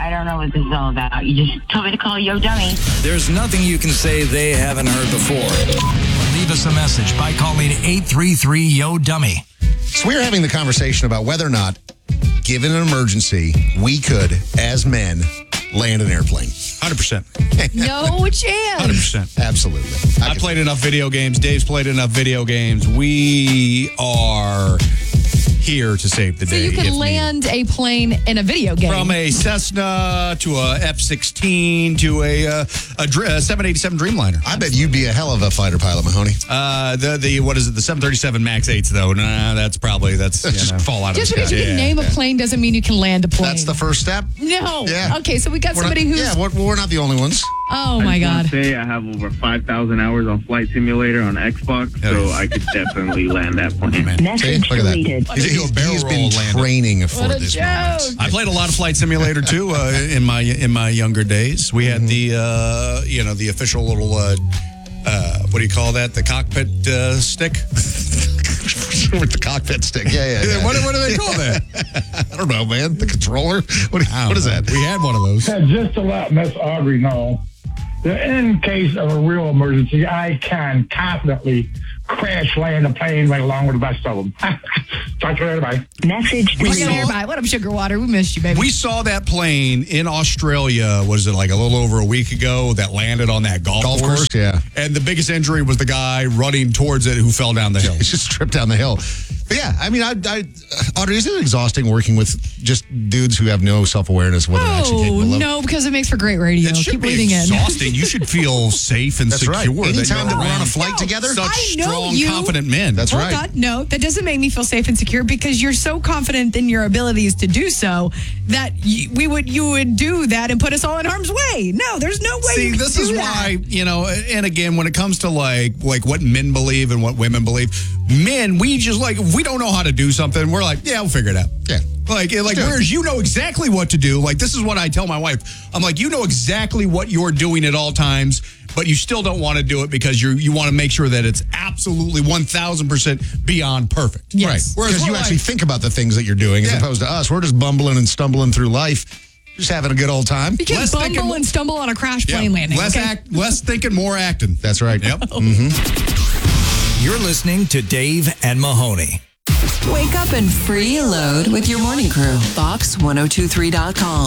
I don't know what this is all about. You just told me to call Yo Dummy. There's nothing you can say they haven't heard before. Leave us a message by calling 833-YO-DUMMY. So we're having the conversation about whether or not, given an emergency, we could, as men, land an airplane. 100%. No chance. 100%. Absolutely. I played enough video games. Dave's played enough video games. We are here to save the So day. you if can needed. land a plane in a video game. From a Cessna to a F-16 to a 787 Dreamliner. I bet you'd be a hell of a fighter pilot, Mahoney. The what is it? The 737 MAX 8s though. Nah, that's just fall out of Just the sky. because you can name a plane doesn't mean you can land a plane. That's the first step. No. Yeah. Okay, so we got We're somebody not, who's... Yeah, we're not the only ones. Oh, my God. Say I have over 5,000 hours on Flight Simulator on Xbox, so I could definitely land that plane. See? Look at that. He's been training for this moment. I played a lot of Flight Simulator too in my younger days. We had the official little what do you call that? The cockpit stick. With the cockpit stick. Yeah. What do they call that? I don't know, man. The controller? What is that? We had one of those. Just to let Miss Audrey know that in case of a real emergency, I can confidently crash land a plane right along with the best of them. Talk to you later. Bye. Message deleted. What up, Sugar Water? We missed you, baby. We saw that plane in Australia, was it like a little over a week ago, that landed on that golf course? Yeah. And the biggest injury was the guy running towards it who fell down the hill. He just tripped down the hill. But yeah, I mean, Audrey, isn't it exhausting working with just dudes who have no self-awareness of what they're actually capable of? No, because it makes for great radio. It should Keep be leading in. exhausting. You should feel safe and That's secure. right. Anytime that we're on a around flight together, such I know strong, you. confident men. That's Hold right. on. No, that doesn't make me feel safe and secure because you're so confident in your abilities to do so that you would do that and put us all in harm's way. No, there's no way. See, you this could is do that. why, and again, when it comes to like what men believe and what women believe, men, we just if we don't know how to do something, we're like, yeah, we'll figure it out. Yeah. Like whereas you know exactly what to do. Like, this is what I tell my wife. I'm like, you know exactly what you're doing at all times, but you still don't want to do it because you want to make sure that it's absolutely 1,000% beyond perfect. Yes. Right. Whereas Because you we're actually think about the things that you're doing as opposed to us. We're just bumbling and stumbling through life, just having a good old time. You can Less bumble thinking- and stumble on a crash plane landing. Less thinking, more acting. That's right. Yep. You're listening to Dave and Mahoney. Wake up and freeload with your morning crew. Fox1023.com.